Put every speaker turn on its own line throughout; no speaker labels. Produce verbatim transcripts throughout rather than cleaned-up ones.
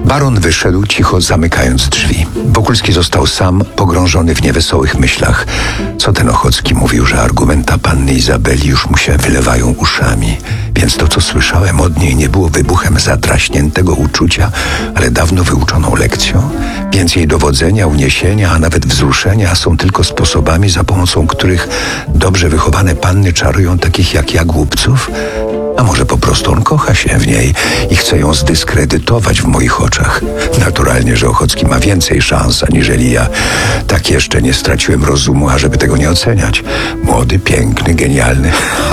Baron wyszedł, cicho zamykając drzwi. Wokulski został sam, pogrążony w niewesołych myślach. Co ten Ochocki mówił, że argumenta panny Izabeli już mu się wylewają uszami. Więc to, co słyszałem od niej, nie było wybuchem zatraśniętego uczucia, ale dawno wyuczoną lekcją. Więc jej dowodzenia, uniesienia, a nawet wzruszenia są tylko sposobami, za pomocą których dobrze wychowane panny czarują takich jak ja głupców? A może po prostu on kocha się w niej i chce ją zdyskredytować w moich oczach. Naturalnie, że Ochocki ma więcej szans, aniżeli ja. Tak jeszcze nie straciłem rozumu, ażeby tego nie oceniać. Młody, piękny, genialny.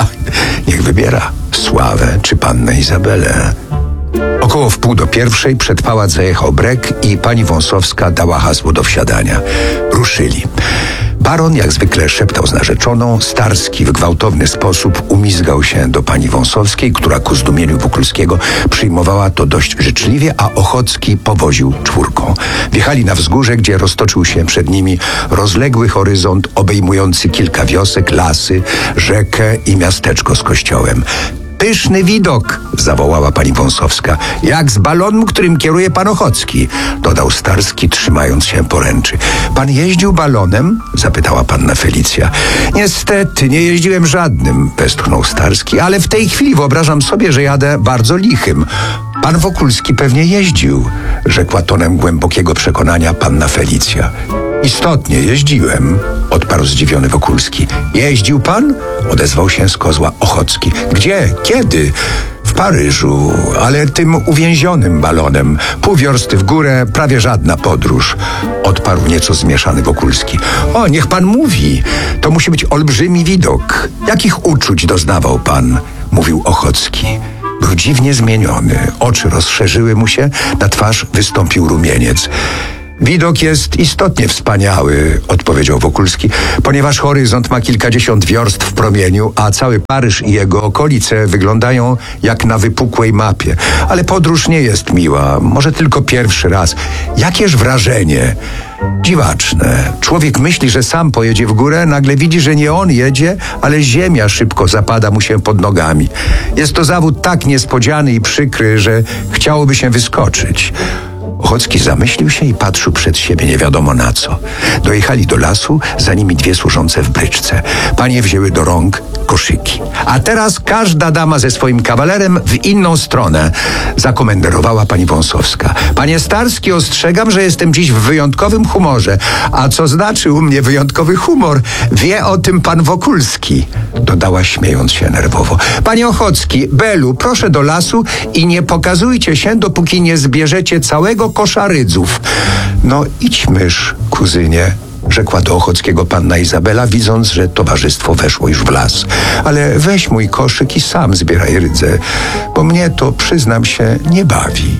Niech wybiera sławę czy pannę Izabelę. Około wpół do pierwszej przed pałac zajechał brek i pani Wąsowska dała hasło do wsiadania. Ruszyli. Baron jak zwykle szeptał z narzeczoną, Starski w gwałtowny sposób umizgał się do pani Wąsowskiej, która ku zdumieniu Wokulskiego przyjmowała to dość życzliwie, a Ochocki powoził czwórką. Wjechali na wzgórze, gdzie roztoczył się przed nimi rozległy horyzont obejmujący kilka wiosek, lasy, rzekę i miasteczko z kościołem. Pyszny widok, zawołała pani Wąsowska, jak z balonu, którym kieruje pan Ochocki, dodał Starski, trzymając się poręczy. Pan jeździł balonem? Zapytała panna Felicja. Niestety, nie jeździłem żadnym, westchnął Starski, ale w tej chwili wyobrażam sobie, że jadę bardzo lichym. Pan Wokulski pewnie jeździł, rzekła tonem głębokiego przekonania panna Felicja. Istotnie jeździłem, odparł zdziwiony Wokulski. Jeździł pan? Odezwał się z kozła Ochocki. Gdzie? Kiedy? W Paryżu, ale tym uwięzionym balonem. Pół wiorsty w górę, prawie żadna podróż. Odparł nieco zmieszany Wokulski. O, niech pan mówi. To musi być olbrzymi widok. Jakich uczuć doznawał pan? Mówił Ochocki. Był dziwnie zmieniony. Oczy rozszerzyły mu się, na twarz wystąpił rumieniec. Widok jest istotnie wspaniały, odpowiedział Wokulski, ponieważ horyzont ma kilkadziesiąt wiorst w promieniu, a cały Paryż i jego okolice wyglądają jak na wypukłej mapie. Ale podróż nie jest miła, może tylko pierwszy raz. Jakież wrażenie! Dziwaczne. Człowiek myśli, że sam pojedzie w górę, nagle widzi, że nie on jedzie, ale ziemia szybko zapada mu się pod nogami. Jest to zawód tak niespodziany i przykry, że chciałoby się wyskoczyć. Ochocki zamyślił się i patrzył przed siebie nie wiadomo na co. Dojechali do lasu, za nimi dwie służące w bryczce. Panie wzięły do rąk koszyki. A teraz każda dama ze swoim kawalerem w inną stronę, zakomenderowała pani Wąsowska. Panie Starski, ostrzegam, że jestem dziś w wyjątkowym humorze. A co znaczy u mnie wyjątkowy humor? Wie o tym pan Wokulski, dodała śmiejąc się nerwowo. Panie Ochocki, Belu, proszę do lasu i nie pokazujcie się, dopóki nie zbierzecie całego kosza rydzów. No idź mysz, kuzynie, rzekła do Ochockiego panna Izabela, widząc, że towarzystwo weszło już w las. Ale weź mój koszyk i sam zbieraj rydze, bo mnie to, przyznam się, nie bawi.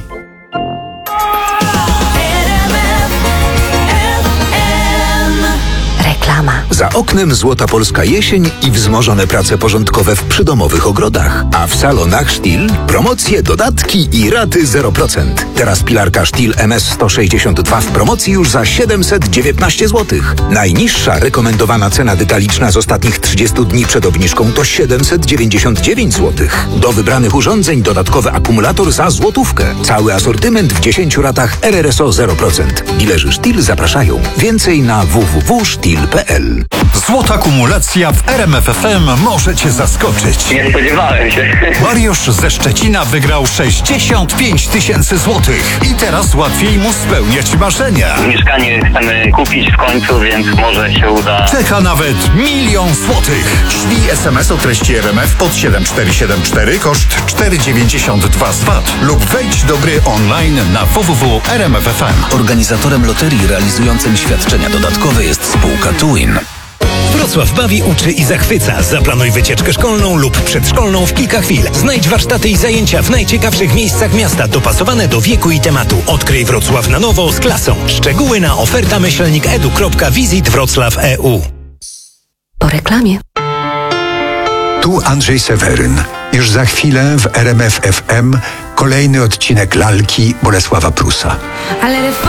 Za oknem złota polska jesień i wzmożone prace porządkowe w przydomowych ogrodach. A w salonach Stihl promocje, dodatki i raty zero procent. Teraz pilarka Stihl M S sto sześćdziesiąt dwa w promocji już za siedemset dziewiętnaście złotych. Najniższa rekomendowana cena detaliczna z ostatnich trzydziestu dni przed obniżką to siedemset dziewięćdziesiąt dziewięć złotych. Do wybranych urządzeń dodatkowy akumulator za złotówkę. Cały asortyment w dziesięciu ratach R R S O zero procent. Dilerzy Stihl zapraszają. Więcej na w w w kropka stihl kropka p l.
Złota kumulacja w R M F F M może Cię zaskoczyć.
Nie spodziewałem się.
Mariusz ze Szczecina wygrał sześćdziesiąt pięć tysięcy złotych i teraz łatwiej mu spełniać marzenia.
Mieszkanie chcemy kupić w końcu, więc może się uda.
Czeka nawet milion złotych. Szlij S M S o treści R M F pod siedem cztery siedem cztery, koszt cztery dziewięćdziesiąt dwa z V A T lub wejdź do gry online na w w w kropka r m f f m.
Organizatorem loterii realizującym świadczenia dodatkowe jest spółka Twin.
Wrocław bawi, uczy i zachwyca. Zaplanuj wycieczkę szkolną lub przedszkolną w kilka chwil. Znajdź warsztaty i zajęcia w najciekawszych miejscach miasta, dopasowane do wieku i tematu. Odkryj Wrocław na nowo z klasą. Szczegóły na oferta myślnik edu kropka visit wrocław kropka e u.
Po reklamie.
Tu Andrzej Seweryn. Już za chwilę w R M F F M kolejny odcinek lalki Bolesława Prusa.
Ale